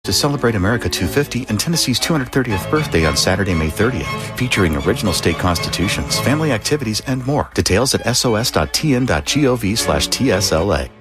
to celebrate America 250 and Tennessee's 230th birthday on Saturday, May 30th, featuring original state constitutions, family activities, and more. Details at sos.tn.gov/TSLA.